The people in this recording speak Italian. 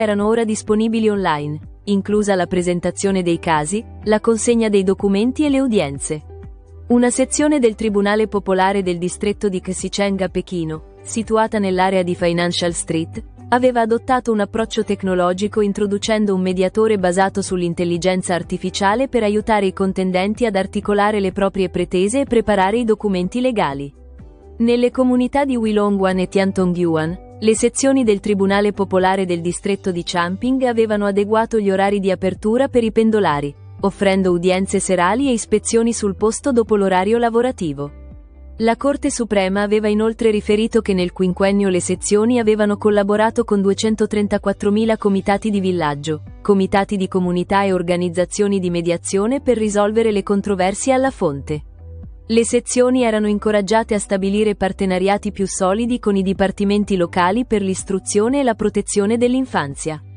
erano ora disponibili online, inclusa la presentazione dei casi, la consegna dei documenti e le udienze. Una sezione del Tribunale Popolare del distretto di Xicheng a Pechino, situata nell'area di Financial Street, aveva adottato un approccio tecnologico introducendo un mediatore basato sull'intelligenza artificiale per aiutare i contendenti ad articolare le proprie pretese e preparare i documenti legali. Nelle comunità di Wilongwan e Tiantong-Yuan, le sezioni del Tribunale Popolare del distretto di Changping avevano adeguato gli orari di apertura per i pendolari, offrendo udienze serali e ispezioni sul posto dopo l'orario lavorativo. La Corte Suprema aveva inoltre riferito che nel quinquennio le sezioni avevano collaborato con 234.000 comitati di villaggio, comitati di comunità e organizzazioni di mediazione per risolvere le controversie alla fonte. Le sezioni erano incoraggiate a stabilire partenariati più solidi con i dipartimenti locali per l'istruzione e la protezione dell'infanzia.